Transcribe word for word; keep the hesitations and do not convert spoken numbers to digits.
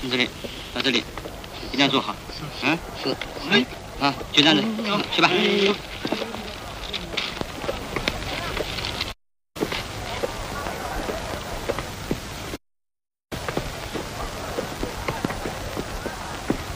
从这里到这里，一定要做好。嗯， 是。 嗯，好，就这样子，去吧。